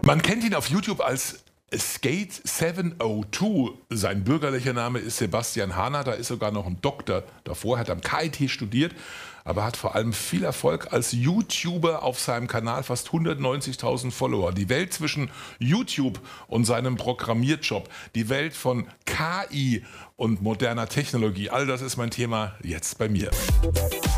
Man kennt ihn auf YouTube als Skate 702. Sein bürgerlicher Name ist Sebastian Hahner, da ist sogar noch ein Doktor davor, hat am KIT studiert, aber hat vor allem viel Erfolg als YouTuber auf seinem Kanal, fast 190.000 Follower. Die Welt zwischen YouTube und seinem Programmierjob, die Welt von KI und moderner Technologie, all das ist mein Thema jetzt bei mir.